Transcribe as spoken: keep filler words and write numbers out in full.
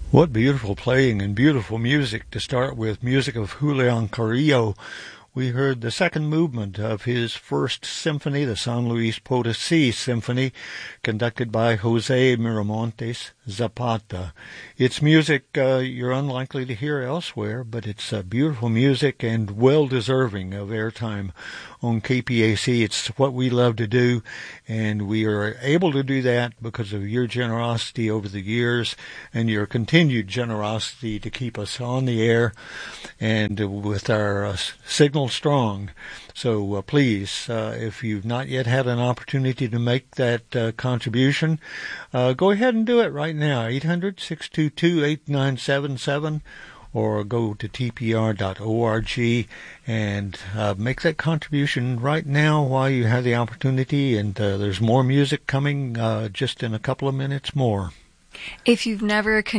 What beautiful playing and beautiful music to start with. Music of Julian Carrillo. We heard the second movement of his first symphony, the San Luis Potosí Symphony, conducted by Jose Miramontes Zapata. It's music uh, you're unlikely to hear elsewhere, but it's uh, beautiful music and well-deserving of airtime on K P A C. It's what we love to do, and we are able to do that because of your generosity over the years and your continued generosity to keep us on the air and uh, with our uh, signal strong. So uh, please, uh, if you've not yet had an opportunity to make that uh, contribution, uh, go ahead and do it right now, eight hundred, six two two, eight nine seven seven, or go to t p r dot org and uh, make that contribution right now while you have the opportunity. And uh, there's more music coming uh, just in a couple of minutes more. If you've never